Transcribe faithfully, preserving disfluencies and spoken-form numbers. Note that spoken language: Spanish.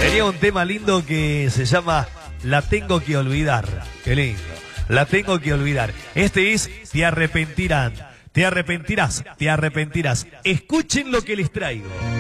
Tenía un tema lindo que se llama La tengo que olvidar. Qué lindo. La tengo que olvidar. Este es Te arrepentirán. Te arrepentirás, te arrepentirás. Escuchen lo que les traigo.